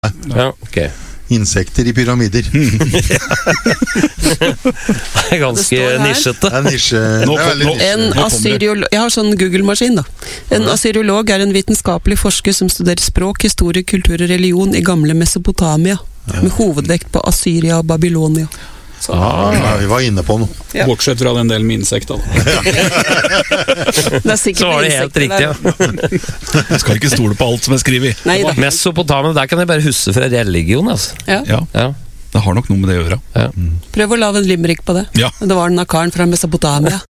Ja, ok. Insekter i pyramider. Det er ganske nisjete. Det er nisje. Nå- Det er veldig nå- nisje. En assyriolog, jeg har sånn Google-maskin da. En assyriolog er en vitenskapelig forsker som studerer språk, historie, kultur og religion i gamle Mesopotamia, med hovedvekt på Assyria og Babylonia. Ja, vi var inne på noe. Ja. Bortsett fra den delen med insekter. Det er sikkert Så var det helt insekter riktig, ja. der. Jeg skal ikke stole på alt som er skrevet. Nei da. Mesopotamia, der kan jeg bare huske fra religion, altså. Ja. Ja, Ja. det har nok noe med det å gjøre. Prøv å lage en limerick på det. Ja. Det var den av karen fra Mesopotamia.